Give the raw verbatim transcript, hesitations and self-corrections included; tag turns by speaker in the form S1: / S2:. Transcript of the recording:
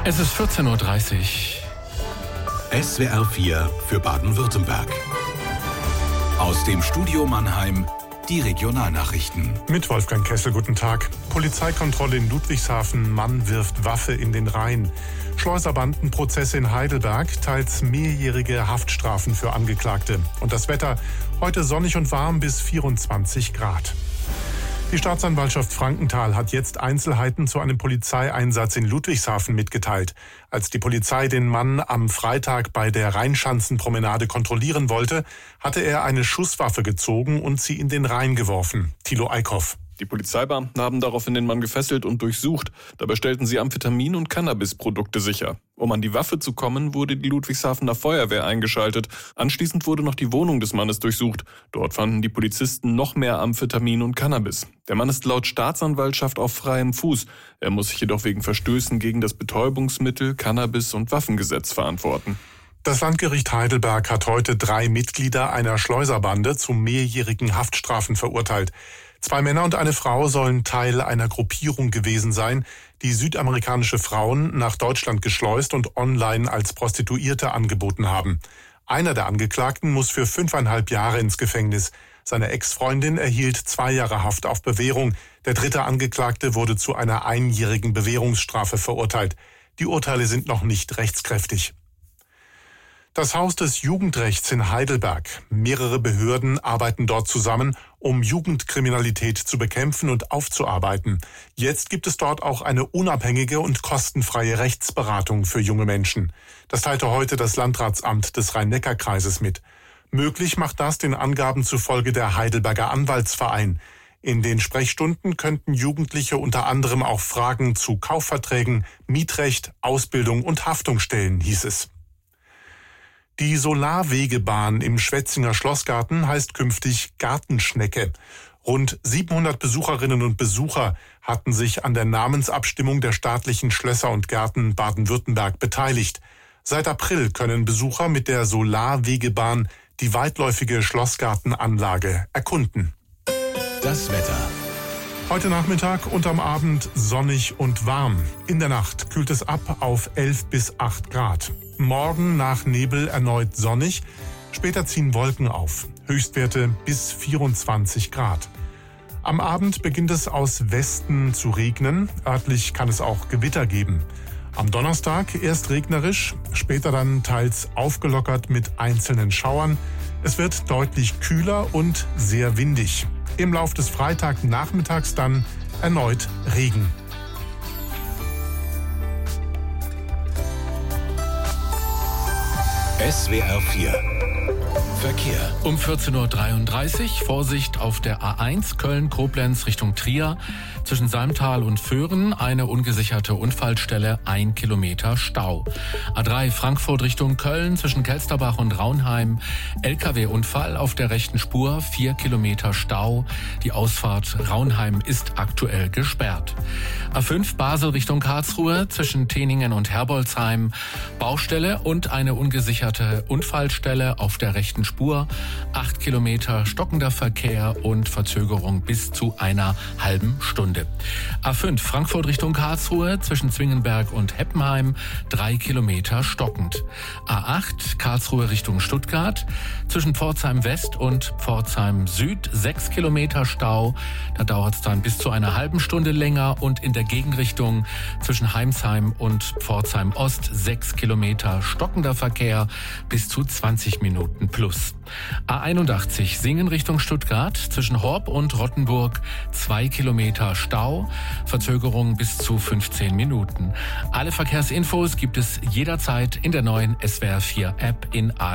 S1: Es ist vierzehn Uhr dreißig.
S2: S W R vier für Baden-Württemberg. Aus dem Studio Mannheim die Regionalnachrichten.
S3: Mit Wolfgang Kessel, guten Tag. Polizeikontrolle in Ludwigshafen, Mann wirft Waffe in den Rhein. Schleuserbandenprozesse in Heidelberg, teils mehrjährige Haftstrafen für Angeklagte. Und das Wetter, heute sonnig und warm bis vierundzwanzig Grad. Die Staatsanwaltschaft Frankenthal hat jetzt Einzelheiten zu einem Polizeieinsatz in Ludwigshafen mitgeteilt. Als die Polizei den Mann am Freitag bei der Rheinschanzenpromenade kontrollieren wollte, hatte er eine Schusswaffe gezogen und sie in den Rhein geworfen. Thilo Eickhoff.
S4: Die Polizeibeamten haben daraufhin den Mann gefesselt und durchsucht. Dabei stellten sie Amphetamin- und Cannabisprodukte sicher. Um an die Waffe zu kommen, wurde die Ludwigshafener Feuerwehr eingeschaltet. Anschließend wurde noch die Wohnung des Mannes durchsucht. Dort fanden die Polizisten noch mehr Amphetamin und Cannabis. Der Mann ist laut Staatsanwaltschaft auf freiem Fuß. Er muss sich jedoch wegen Verstößen gegen das Betäubungsmittel-, Cannabis- und Waffengesetz verantworten.
S3: Das Landgericht Heidelberg hat heute drei Mitglieder einer Schleuserbande zu mehrjährigen Haftstrafen verurteilt. Zwei Männer und eine Frau sollen Teil einer Gruppierung gewesen sein, die südamerikanische Frauen nach Deutschland geschleust und online als Prostituierte angeboten haben. Einer der Angeklagten muss für fünfeinhalb Jahre ins Gefängnis. Seine Ex-Freundin erhielt zwei Jahre Haft auf Bewährung. Der dritte Angeklagte wurde zu einer einjährigen Bewährungsstrafe verurteilt. Die Urteile sind noch nicht rechtskräftig. Das Haus des Jugendrechts in Heidelberg. Mehrere Behörden arbeiten dort zusammen, um Jugendkriminalität zu bekämpfen und aufzuarbeiten. Jetzt gibt es dort auch eine unabhängige und kostenfreie Rechtsberatung für junge Menschen. Das teilte heute das Landratsamt des Rhein-Neckar-Kreises mit. Möglich macht das den Angaben zufolge der Heidelberger Anwaltsverein. In den Sprechstunden könnten Jugendliche unter anderem auch Fragen zu Kaufverträgen, Mietrecht, Ausbildung und Haftung stellen, hieß es. Die Solarwegebahn im Schwetzinger Schlossgarten heißt künftig Gartenschnecke. Rund siebenhundert Besucherinnen und Besucher hatten sich an der Namensabstimmung der staatlichen Schlösser und Gärten Baden-Württemberg beteiligt. Seit April können Besucher mit der Solarwegebahn die weitläufige Schlossgartenanlage erkunden.
S2: Das Wetter.
S3: Heute Nachmittag und am Abend sonnig und warm. In der Nacht kühlt es ab auf elf bis acht Grad. Morgen nach Nebel erneut sonnig. Später ziehen Wolken auf. Höchstwerte bis vierundzwanzig Grad. Am Abend beginnt es aus Westen zu regnen. Örtlich kann es auch Gewitter geben. Am Donnerstag erst regnerisch, später dann teils aufgelockert mit einzelnen Schauern. Es wird deutlich kühler und sehr windig. Im Lauf des Freitagnachmittags dann erneut Regen.
S2: S W R vier Verkehr.
S1: Um vierzehn Uhr dreiunddreißig, Vorsicht auf der A eins Köln-Koblenz Richtung Trier. Zwischen Salmtal und Föhren eine ungesicherte Unfallstelle, ein Kilometer Stau. A drei Frankfurt Richtung Köln zwischen Kelsterbach und Raunheim. L K W-Unfall auf der rechten Spur, vier Kilometer Stau. Die Ausfahrt Raunheim ist aktuell gesperrt. A fünf Basel Richtung Karlsruhe zwischen Teningen und Herbolzheim. Baustelle und eine ungesicherte Unfallstelle auf der rechten Spur. Acht Kilometer stockender Verkehr und Verzögerung bis zu einer halben Stunde. A fünf Frankfurt Richtung Karlsruhe zwischen Zwingenberg und Heppenheim. Drei Kilometer stockend. A acht Karlsruhe Richtung Stuttgart zwischen Pforzheim West und Pforzheim Süd. Sechs Kilometer Stau. Da dauert es dann bis zu einer halben Stunde länger. Und in der Gegenrichtung zwischen Heimsheim und Pforzheim Ost. Sechs Kilometer stockender Verkehr bis zu zwanzig Minuten plus. A einundachtzig Singen Richtung Stuttgart zwischen Horb und Rottenburg. Zwei Kilometer Stau, Verzögerung bis zu fünfzehn Minuten. Alle Verkehrsinfos gibt es jederzeit in der neuen S W R vier App in A